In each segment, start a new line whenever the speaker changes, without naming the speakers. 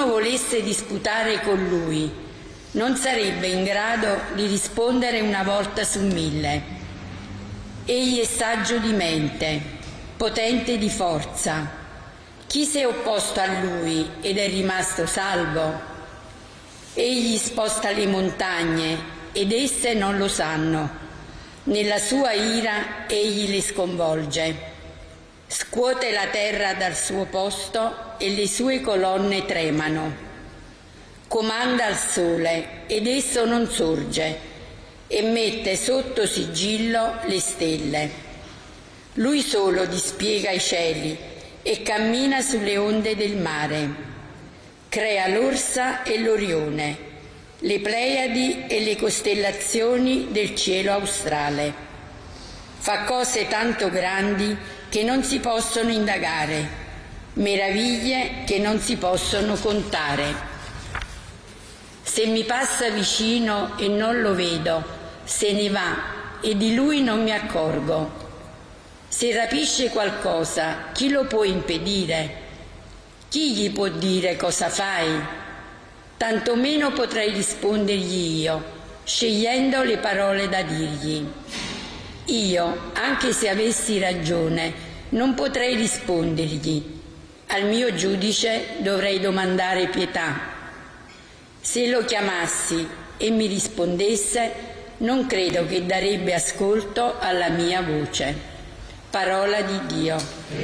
uno volesse disputare con lui, non sarebbe in grado di rispondere una volta su 1000. Egli è saggio di mente, potente di forza. Chi si è opposto a lui ed è rimasto salvo? Egli sposta le montagne ed esse non lo sanno. Nella sua ira egli le sconvolge. Scuote la terra dal suo posto e le sue colonne tremano. Comanda al sole ed esso non sorge e mette sotto sigillo le stelle. Lui solo dispiega i cieli e cammina sulle onde del mare. Crea l'Orsa e l'Orione, le Pleiadi e le costellazioni del cielo australe. Fa cose tanto grandi che non si possono indagare, meraviglie che non si possono contare. Se mi passa vicino e non lo vedo, se ne va e di lui non mi accorgo. Se rapisce qualcosa, chi lo può impedire? Chi gli può dire cosa fai? Tantomeno potrei rispondergli io, scegliendo le parole da dirgli. Io, anche se avessi ragione, non potrei rispondergli. Al mio giudice dovrei domandare pietà. Se lo chiamassi e mi rispondesse, non credo che darebbe ascolto alla mia voce. Parola di Dio.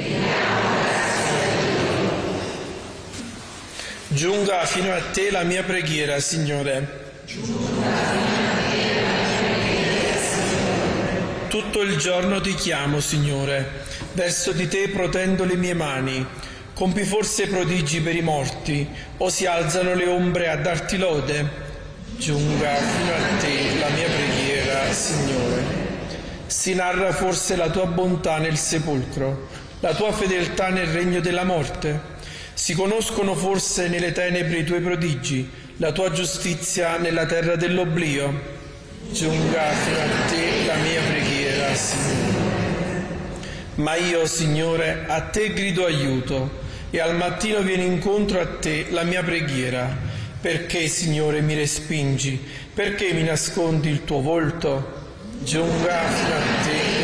Giunga fino a te la mia preghiera, Signore. Tutto il giorno ti chiamo, Signore. Verso di te protendo le mie mani. Compi forse prodigi per i morti, o si alzano le ombre a darti lode? Giunga fino a te la mia preghiera, Signore. Si narra forse la tua bontà nel sepolcro, la tua fedeltà nel regno della morte? Si conoscono forse nelle tenebre i tuoi prodigi, la tua giustizia nella terra dell'oblio? Giunga fino a te la mia preghiera, Signore. Ma io, Signore, a te grido aiuto, e al mattino viene incontro a te la mia preghiera. Perché, Signore, mi respingi? Perché mi nascondi il tuo volto? Giunga fino a te